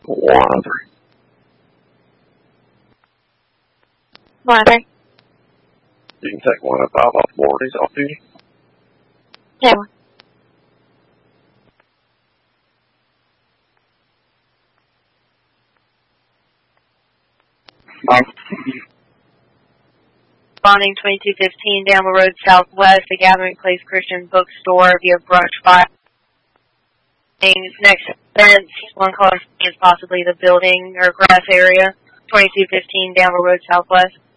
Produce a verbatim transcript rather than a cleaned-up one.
one oh three. one oh three. You can take one oh five off board. He's off duty. Yeah. Responding twenty-two fifteen, Daniel Road Southwest, the Gathering Place Christian Bookstore via brush fire. Next fence, one caller is possibly the building or grass area. twenty-two fifteen, Daniel Road Southwest.